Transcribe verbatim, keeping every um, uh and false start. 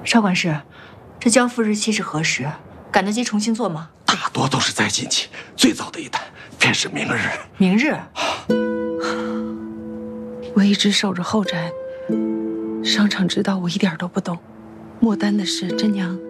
邵管事，这交付日期是何时？赶得及重新做吗？ 大多都是在近期，最早的一单便是明日。 明日。 我一直守着后宅，商场知道我一点都不懂。末单的事，真娘